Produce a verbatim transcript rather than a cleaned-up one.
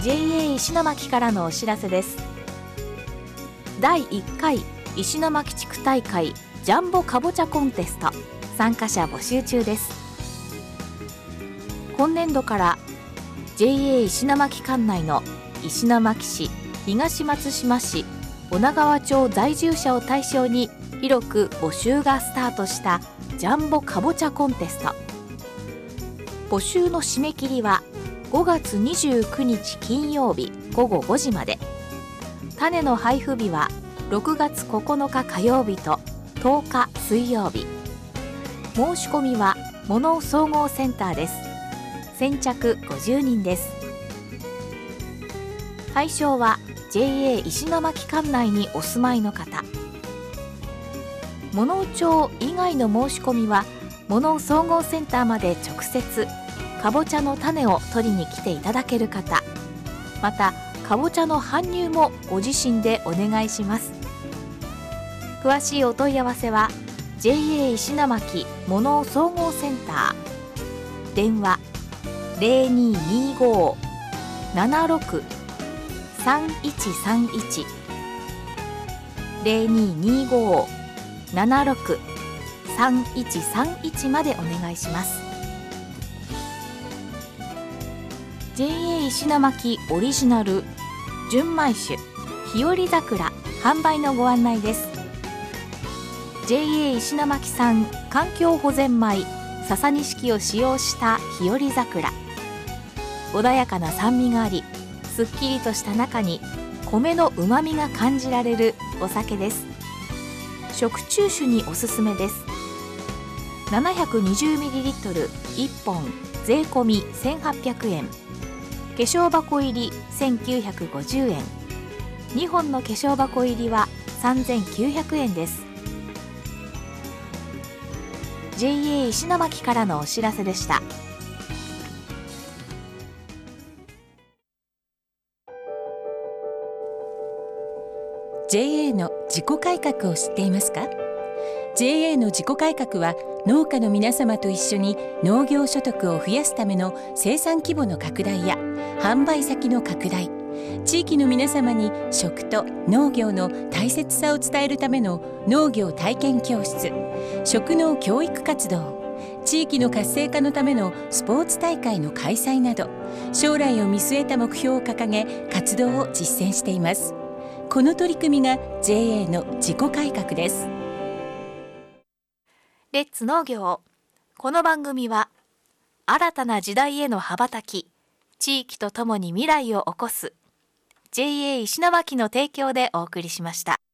ジェイエー 石巻からのお知らせです。だいいっかい石巻地区大会ジャンボかぼちゃコンテスト参加者募集中です。今年度から ジェイエー 石巻管内の石巻市、東松島市、女川町在住者を対象に広く募集がスタートしたジャンボかぼちゃコンテスト。募集の締め切りはごがつにじゅうくにち金曜日ごごごじまで。種の配布日はろくがつここのか火曜日ととおか水曜日。申し込みは物総合センターです。先着ごじゅうにんです。対象は ジェイエー 石巻管内にお住まいの方。物町以外の申し込みは物総合センターまで直接かぼちゃの種を取りに来ていただける方、またかぼちゃの搬入もご自身でお願いします。詳しいお問い合わせは ジェイエー 石巻物総合センター、電話 ゼロにーにーごー ななろく さんいちさんいち ゼロにーにーごー ななろく さんいちさんいちまでお願いします。 ジェイエー 石巻オリジナル純米酒日和桜販売のご案内です。 ジェイエー 石巻産環境保全米笹錦を使用した日和桜。穏やかな酸味があり、すっきりとした中に米のうまみが感じられるお酒です。食中酒におすすめです。 ななひゃくにじゅうミリリットル いっぽん税込みせんはっぴゃくえん、化粧箱入りせんきゅうひゃくごじゅうえん、にほんの化粧箱入りはさんぜんきゅうひゃくえんです。 ジェイエー 石巻からのお知らせでした。 ジェイエー の自己改革を知っていますか？ ジェイエー の自己改革は農家の皆様と一緒に農業所得を増やすための生産規模の拡大や販売先の拡大、地域の皆様に食と農業の大切さを伝えるための農業体験教室、食農教育活動、地域の活性化のためのスポーツ大会の開催など、将来を見据えた目標を掲げ活動を実践しています。この取り組みが ジェイエー の自己改革です。 レッツ農業。この番組は新たな時代への羽ばたき、地域とともに未来を起こす ジェイエー 石巻の提供でお送りしました。